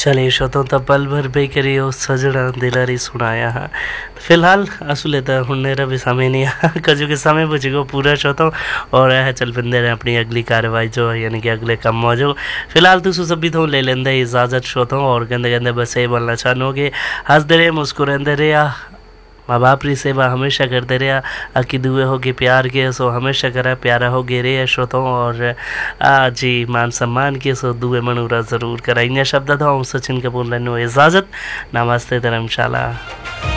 चलिए शोतों तो पल भर बेकरी और सजड़ा दिलारी सुनाया है। तो फिलहाल असू लेता हुन्नेरा भी समय नहीं आ कजू के समय बुझ गो पूरा शोतों और है चल बंदे ने अपनी अगली कार्रवाई जो है यानी कि अगले कम मौजो फिलहाल तो सु सभी तो ले लेंदे इजाज़त शोतों और गंदे गंदे बस ये बोलना चाहनोगे हंसते रहे मुस्कुराते रहे माँ बाप री सेवा हमेशा करते रहा अकी दुए होगे प्यार के सो हमेशा करा प्यारा हो गे रे श्रोतों और जी मान सम्मान के सो दुए मनूरा ज़रूर करा इन शब्द था सचिन कपूर लेनो इजाज़त नमस्ते धर्मशाला।